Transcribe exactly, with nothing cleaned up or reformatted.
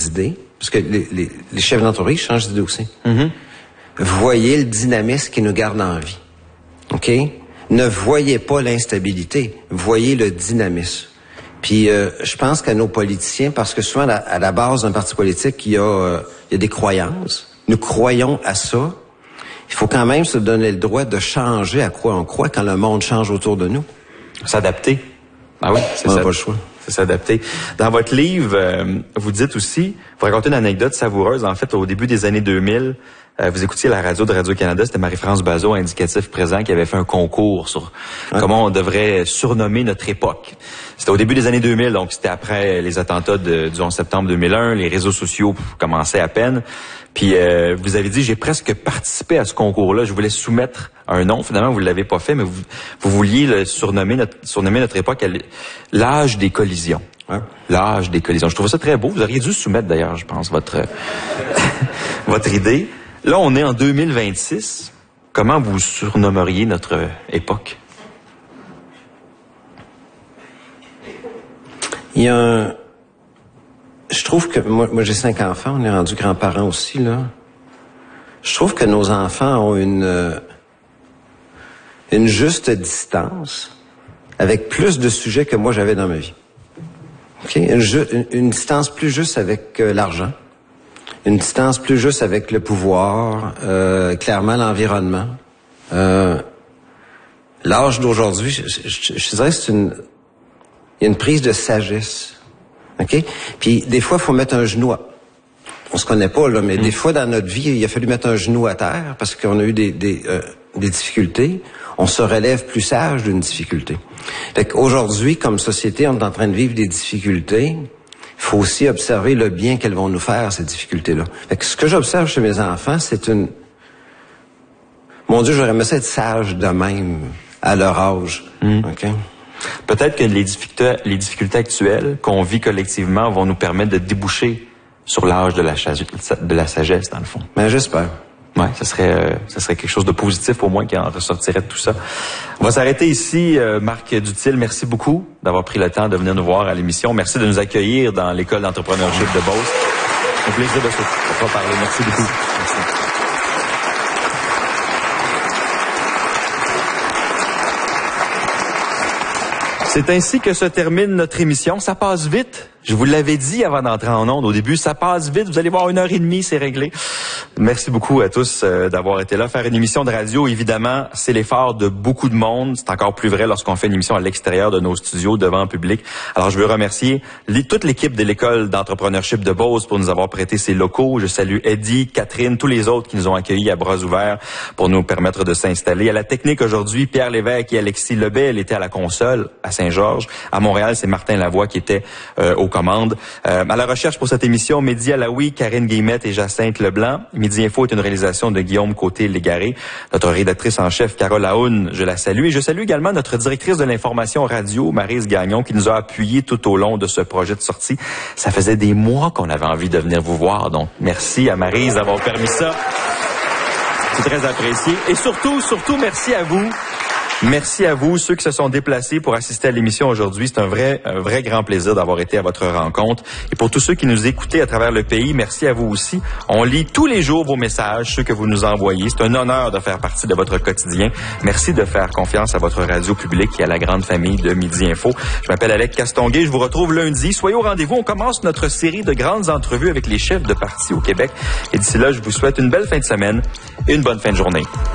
d'idées, parce que les, les, les chefs d'entreprise changent d'idées aussi. Mm-hmm. Voyez le dynamisme qui nous garde en vie. OK? Ne voyez pas l'instabilité, voyez le dynamisme. Puis euh, je pense qu'à nos politiciens, parce que souvent à la, à la base d'un parti politique, il y a, euh, il y a des croyances. Nous croyons à ça. Il faut quand même se donner le droit de changer à quoi on croit quand le monde change autour de nous. S'adapter. Ah oui, c'est on ça. n'a pas le choix. C'est s'adapter. Dans votre livre, euh, vous dites aussi, vous racontez une anecdote savoureuse. En fait, au début des années deux mille, euh, vous écoutiez la radio de Radio-Canada, c'était Marie-France Bazot, indicatif présent, qui avait fait un concours sur ouais. comment on devrait surnommer notre époque. C'était au début des années deux mille, donc c'était après les attentats de, du onze septembre deux mille un, les réseaux sociaux commençaient à peine. Puis euh, vous avez dit, j'ai presque participé à ce concours-là, je voulais soumettre un nom. Finalement, vous ne l'avez pas fait, mais vous, vous vouliez le surnommer, notre, surnommer notre époque l'âge des collisions. Ouais. L'âge des collisions. Je trouve ça très beau. Vous auriez dû soumettre d'ailleurs, je pense, votre votre idée. Là, on est en deux mille vingt-six. Comment vous surnommeriez notre époque? Il y a un... Je trouve que, moi, moi j'ai cinq enfants, on est rendus grands-parents aussi, là. Je trouve que nos enfants ont une, euh, une juste distance avec plus de sujets que moi j'avais dans ma vie. Okay? Une, ju- une, une distance plus juste avec euh, l'argent, une distance plus juste avec le pouvoir, euh, clairement l'environnement. Euh, l'âge d'aujourd'hui, je, je, je dirais que c'est une, il y a une prise de sagesse. OK? Puis, des fois, il faut mettre un genou à... On se connaît pas, là, mais mmh. des fois, dans notre vie, il a fallu mettre un genou à terre parce qu'on a eu des, des, euh, des difficultés. On se relève plus sage d'une difficulté. Fait qu'aujourd'hui, comme société, on est en train de vivre des difficultés. Il faut aussi observer le bien qu'elles vont nous faire, ces difficultés-là. Fait que ce que j'observe chez mes enfants, c'est une... Mon Dieu, j'aurais aimé ça être sage de même, à leur âge. Mmh. OK? Peut-être que les difficultés, les difficultés actuelles qu'on vit collectivement vont nous permettre de déboucher sur l'âge de la, de la sagesse, dans le fond. Ben, j'espère. Ouais, ça serait, euh, ça serait quelque chose de positif au moins qui en ressortirait de tout ça. On va s'arrêter ici, euh, Marc Duthil. Merci beaucoup d'avoir pris le temps de venir nous voir à l'émission. Merci de nous accueillir dans l'école d'entrepreneurship de Beauce. C'est un plaisir de se parler. Merci beaucoup. Merci. C'est ainsi que se termine notre émission. Ça passe vite. Je vous l'avais dit avant d'entrer en onde au début, ça passe vite. Vous allez voir, une heure et demie, c'est réglé. Merci beaucoup à tous euh, d'avoir été là. Faire une émission de radio, évidemment, c'est l'effort de beaucoup de monde. C'est encore plus vrai lorsqu'on fait une émission à l'extérieur de nos studios, devant le public. Alors, je veux remercier les, toute l'équipe de l'école d'entrepreneurship de Beauce pour nous avoir prêté ses locaux. Je salue Eddie, Catherine, tous les autres qui nous ont accueillis à bras ouverts pour nous permettre de s'installer. À la technique aujourd'hui, Pierre Lévesque et Alexis Lebet, elle était à la console à Saint-Georges. À Montréal, c'est Martin Lavoie qui était euh, au commande. Euh, à la recherche pour cette émission, Mehdi Alaoui, Karine Guillemette et Jacinthe Leblanc. Midi Info est une réalisation de Guillaume Côté-Légaré. Notre rédactrice en chef, Carole Aoun, je la salue. Et je salue également notre directrice de l'information radio, Maryse Gagnon, qui nous a appuyés tout au long de ce projet de sortie. Ça faisait des mois qu'on avait envie de venir vous voir. Donc, merci à Maryse d'avoir permis ça. C'est très apprécié. Et surtout, surtout, merci à vous. Merci à vous, ceux qui se sont déplacés pour assister à l'émission aujourd'hui. C'est un vrai, un vrai grand plaisir d'avoir été à votre rencontre. Et pour tous ceux qui nous écoutaient à travers le pays, merci à vous aussi. On lit tous les jours vos messages, ceux que vous nous envoyez. C'est un honneur de faire partie de votre quotidien. Merci de faire confiance à votre radio publique et à la grande famille de Midi Info. Je m'appelle Alec Castonguay. Je vous retrouve lundi. Soyez au rendez-vous. On commence notre série de grandes entrevues avec les chefs de partis au Québec. Et d'ici là, je vous souhaite une belle fin de semaine et une bonne fin de journée.